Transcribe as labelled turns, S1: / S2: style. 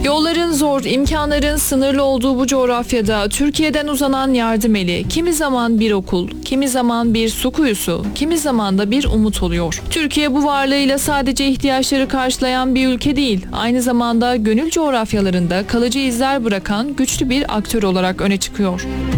S1: Yolların zor, imkanların sınırlı olduğu bu coğrafyada Türkiye'den uzanan yardım eli kimi zaman bir okul, kimi zaman bir su kuyusu, kimi zaman da bir umut oluyor. Türkiye bu varlığıyla sadece ihtiyaçları karşılayan bir ülke değil, aynı zamanda gönül coğrafyalarında kalıcı izler bırakan güçlü bir aktör olarak öne çıkıyor.